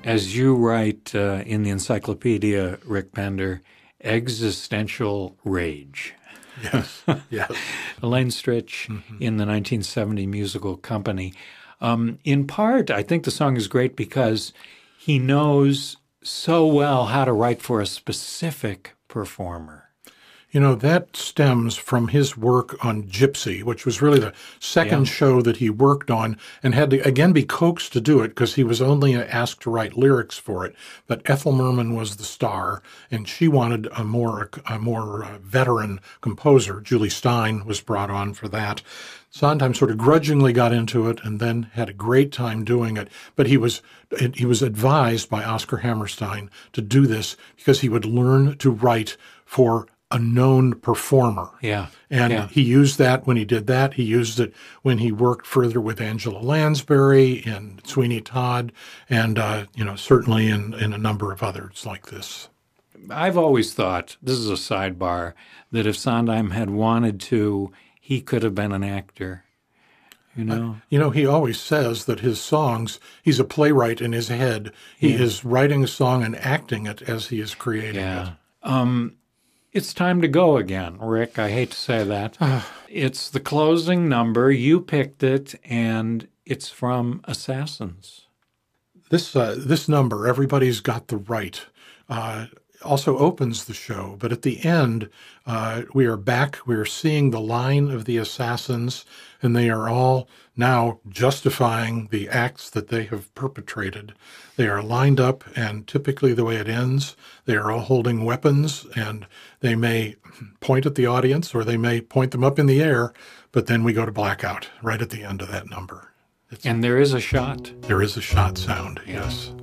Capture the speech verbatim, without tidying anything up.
As you write uh, in the encyclopedia, Rick Bender, existential rage. Yes, yes. Elaine Stritch mm-hmm. in the nineteen seventy musical Company. Um, in part, I think the song is great because he knows so well how to write for a specific performer. You know, that stems from his work on Gypsy, which was really the second yeah. show that he worked on and had to, again, be coaxed to do it because he was only asked to write lyrics for it. But Ethel Merman was the star, and she wanted a more, a more uh, veteran composer. Julie Stein was brought on for that. Sondheim sort of grudgingly got into it and then had a great time doing it. But he was he was advised by Oscar Hammerstein to do this because he would learn to write for a known performer. Yeah. And yeah. he used that when he did that. He used it when he worked further with Angela Lansbury and Sweeney Todd and, uh, you know, certainly in, in a number of others like this. I've always thought, this is a sidebar, that if Sondheim had wanted to, he could have been an actor. You know, uh, you know, he always says that his songs, he's a playwright in his head. He yeah. is writing a song and acting it as he is creating yeah. it. Um, It's time to go again, Rick. I hate to say that. It's the closing number. You picked it, and it's from Assassins. This uh, this number, Everybody's Got the Right, uh, also opens the show. But at the end, uh, we are back. We are seeing the line of the assassins, and they are all now justifying the acts that they have perpetrated. They are lined up, and typically the way it ends, they are all holding weapons, and they may point at the audience or they may point them up in the air, but then we go to blackout right at the end of that number. It's, and there is a shot. There is a shot sound, yes.